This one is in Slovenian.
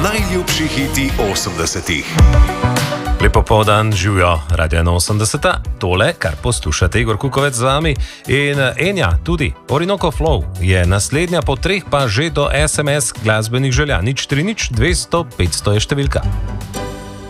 Najljubši hiti 80-ih. Lepo povdan, živijo Radio 81, tole, kar poslušate, Igor Kukovec z vami in Enja, tudi Orinoco Flow je naslednja, po 3 pa že do SMS glasbenih želja. 040 200 500 je številka.